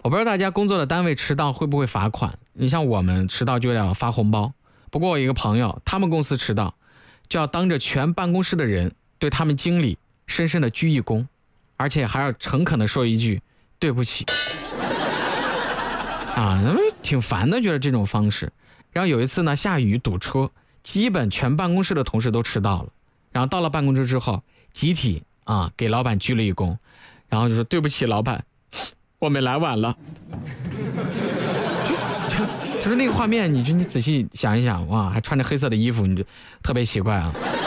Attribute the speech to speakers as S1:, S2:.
S1: 我不知道大家工作的单位迟到会不会罚款？你像我们迟到就要发红包，不过我一个朋友，他们公司迟到，就要当着全办公室的人对他们经理深深的鞠一躬，而且还要诚恳的说一句对不起。啊，挺烦的，觉得这种方式。然后有一次呢，下雨堵车，基本全办公室的同事都迟到了。然后到了办公室之后，集体给老板鞠了一躬，然后就说对不起，老板，我们来晚了。就是那个画面，你仔细想一想，哇，还穿着黑色的衣服，你就特别奇怪啊。